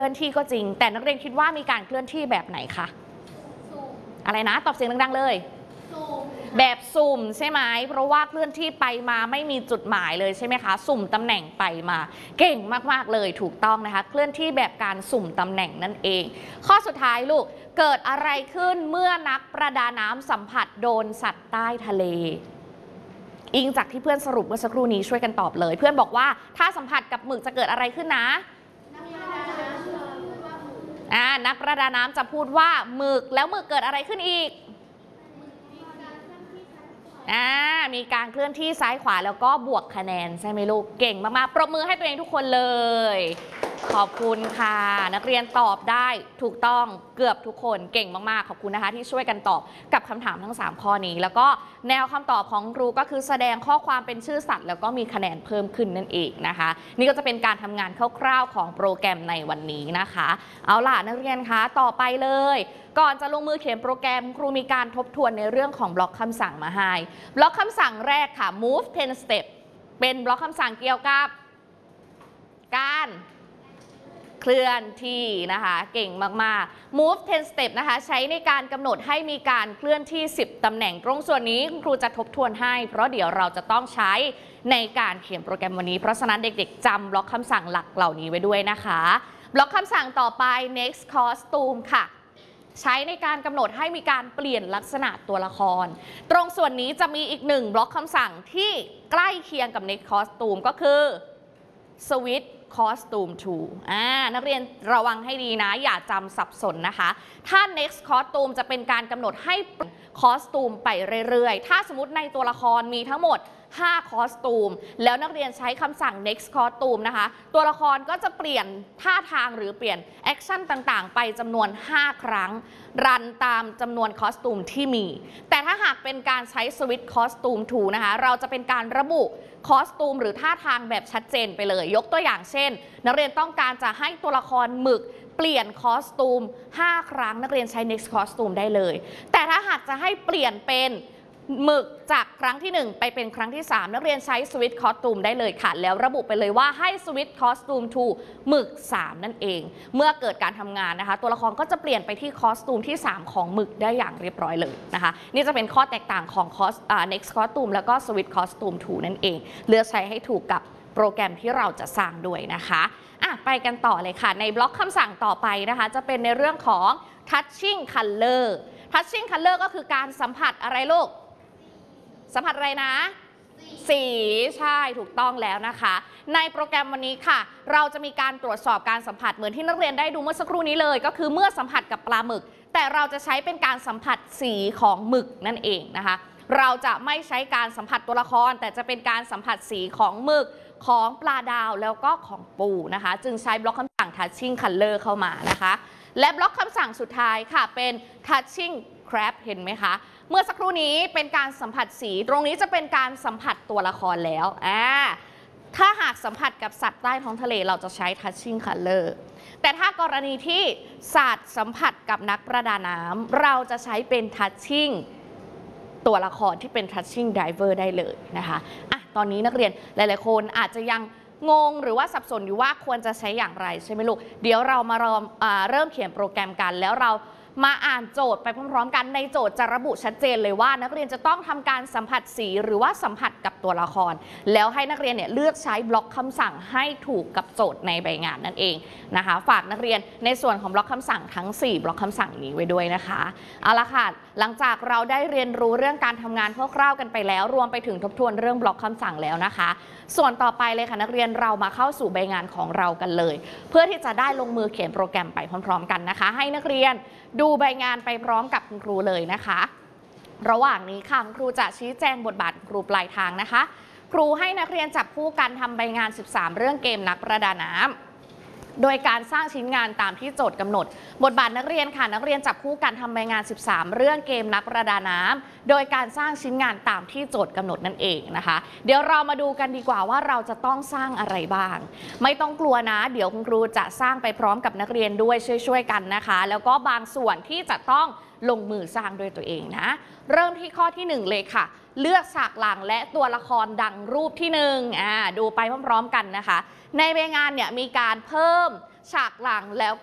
เคลื่อนที่ก็จริงแต่นักเรียนคิดว่ามีการเคลื่อนที่แบบไหนคะอะไรนะตอบเสียงดังๆเลยแบบสุ่มใช่ไหมเพราะว่าเคลื่อนที่ไปมาไม่มีจุดหมายเลยใช่ไหมคะสุ่มตำแหน่งไปมาเก่งมากๆเลยถูกต้องนะคะเคลื่อนที่แบบการสุ่มตำแหน่งนั่นเองข้อสุดท้ายลูกเกิดอะไรขึ้นเมื่อนักประดาน้ำสัมผัสโดนสัตว์ใต้ทะเลอิงจากที่เพื่อนสรุปเมื่อสักครู่นี้ช่วยกันตอบเลยเพื่อนบอกว่าถ้าสัมผัสกับหมึกจะเกิดอะไรขึ้นนะนักประดาน้ำจะพูดว่าหมึกแล้วหมึกเกิดอะไรขึ้นอีกมีการเคลื่อนที่ซ้ายขวาแล้วก็บวกคะแนนใช่ไหมลูกเก่งมากๆปรบมือให้ตัวเองทุกคนเลยขอบคุณค่ะนักเรียนตอบได้ถูกต้องเกือบทุกคนเก่งมากๆขอบคุณนะคะที่ช่วยกันตอบกับคำถามทั้ง3ข้อนี้แล้วก็แนวคำตอบของครูก็คือแสดงข้อความเป็นชื่อสัตว์แล้วก็มีคะแนนเพิ่มขึ้นนั่นเองนะคะนี่ก็จะเป็นการทำงานคร่าวๆของโปรแกรมในวันนี้นะคะเอาล่ะนักเรียนคะต่อไปเลยก่อนจะลงมือเขียนโปรแกรมครูมีการทบทวนในเรื่องของบล็อกคำสั่งมาให้บล็อกคำสั่งแรกค่ะ move 10 step เป็นบล็อกคำสั่งเกี่ยวกับการเคลื่อนที่นะคะเก่งมากๆ move 10 step นะคะใช้ในการกำหนดให้มีการเคลื่อนที่10ตำแหน่งตรงส่วนนี้ครูจะทบทวนให้เพราะเดี๋ยวเราจะต้องใช้ในการเขียนโปรแกรมวันนี้เพราะฉะนั้นเด็กๆจำบล็อกคำสั่งหลักเหล่านี้ไว้ด้วยนะคะบล็อกคำสั่งต่อไป next costume ค่ะใช้ในการกำหนดให้มีการเปลี่ยนลักษณะตัวละครตรงส่วนนี้จะมีอีก1บล็อกคำสั่งที่ใกล้เคียงกับ next costume ก็คือ switch costume to นักเรียนระวังให้ดีนะอย่าจำสับสนนะคะถ้า next costume จะเป็นการกำหนดให้คอสตูมไปเรื่อยๆถ้าสมมติในตัวละครมีทั้งหมด5คอสตูมแล้วนักเรียนใช้คำสั่ง next costume นะคะตัวละครก็จะเปลี่ยนท่าทางหรือเปลี่ยนแอคชั่นต่างๆไปจำนวน5ครั้งรันตามจำนวนคอสตูมที่มีแต่ถ้าหากเป็นการใช้ switch costume to นะคะเราจะเป็นการระบุคอสตูมหรือท่าทางแบบชัดเจนไปเลยยกตัวอย่างเช่นนักเรียนต้องการจะให้ตัวละครหมึกเปลี่ยนคอสตูม5ครั้งนักเรียนใช้ next costume ได้เลยแต่ถ้าหากจะให้เปลี่ยนเป็นหมึกจากครั้งที่1ไปเป็นครั้งที่3นักเรียนใช้ switch costume ได้เลยค่ะแล้วระบุไปเลยว่าให้ switch costume to หมึก3นั่นเองเมื่อเกิดการทำงานนะคะตัวละครก็จะเปลี่ยนไปที่คอสตูมที่3ของหมึกได้อย่างเรียบร้อยเลยนะคะนี่จะเป็นข้อแตกต่างของnext costume แล้วก็ switch costume to นั่นเองเลือกใช้ให้ถูกกับโปรแกรมที่เราจะสร้างด้วยนะคะไปกันต่อเลยค่ะในบล็อกคำสั่งต่อไปนะคะจะเป็นในเรื่องของ touching color touching color ก็คือการสัมผัสอะไรลูกสัมผัสอะไรนะสีใช่ถูกต้องแล้วนะคะในโปรแกรมวันนี้ค่ะเราจะมีการตรวจสอบการสัมผัสเหมือนที่นักเรียนได้ดูเมื่อสักครู่นี้เลยก็คือเมื่อสัมผัสกับปลาหมึกแต่เราจะใช้เป็นการสัมผัสสีของหมึกนั่นเองนะคะเราจะไม่ใช้การสัมผัสตัวละครแต่จะเป็นการสัมผัสสีของหมึกของปลาดาวแล้วก็ของปูนะคะจึงใช้บล็อกคำสั่ง touching color เข้ามานะคะและบล็อกคำสั่งสุดท้ายค่ะเป็น touching crab เห็นไหมคะเมื่อสักครู่นี้เป็นการสัมผัสสีตรงนี้จะเป็นการสัมผัสตัวละครแล้วถ้าหากสัมผัสกับสัตว์ใต้ท้องทะเลเราจะใช้ touching color แต่ถ้ากรณีที่สัตว์สัมผัสกับนักประดาน้ำเราจะใช้เป็น touching ตัวละครที่เป็น touching diver ได้เลยนะคะตอนนี้นักเรียนหลายๆคนอาจจะยังงงหรือว่าสับสนอยู่ว่าควรจะใช้อย่างไรใช่ไหมลูกเดี๋ยวเรามาเริ่มเขียนโปรแกรมกันแล้วเรามาอ่านโจทย์ไปพร้อมๆกันในโจทย์จะระบุชัดเจนเลยว่านักเรียนจะต้องทำการสัมผัสสีหรือว่าสัมผัสกับตัวละครแล้วให้นักเรียนเนี่ยเลือกใช้บล็อกคำสั่งให้ถูกกับโจทย์ในใบงานนั่นเองนะคะฝากนักเรียนในส่วนของบล็อกคำสั่งทั้ง4บล็อกคำสั่งนี้ไว้ด้วยนะคะเอาละค่ะหลังจากเราได้เรียนรู้เรื่องการทำงานคร่าวๆกันไปแล้วรวมไปถึงทบทวนเรื่องบล็อกคำสั่งแล้วนะคะส่วนต่อไปเลยค่ะนักเรียนเรามาเข้าสู่ใบงานของเรากันเลยเพื่อที่จะได้ลงมือเขียนโปรแกรมไปพร้อมๆกันนะคะให้นักเรียนดูใบงานไปพร้อมกับคุณครูเลยนะคะระหว่างนี้ค่ะคุณครูจะชี้แจงบทบาทครูปลายทางนะคะครูให้นักเรียนจับคู่กันทำใบงาน13เรื่องเกมนักประดาน้ำโดยการสร้างชิ้นงานตามที่โจทย์กำหนดบทบาทนักเรียนค่ะนักเรียนจับคู่กันทำใบงาน13เรื่องเกมนักประดาน้ำโดยการสร้างชิ้นงานตามที่โจทย์กำหนดนั่นเองนะคะเดี๋ยวเรามาดูกันดีกว่าว่าเราจะต้องสร้างอะไรบ้างไม่ต้องกลัวนะเดี๋ยวคุณครูจะสร้างไปพร้อมกับนักเรียนด้วยช่วยๆกันนะคะแล้วก็บางส่วนที่จะต้องลงมือสร้างด้วยตัวเองนะเริ่มที่ข้อที่1เลยค่ะเลือกฉากหลังและตัวละครดังรูปที่1ดูไปพร้อมๆกันนะคะในใบงานเนี่ยมีการเพิ่มฉากหลังแล้ว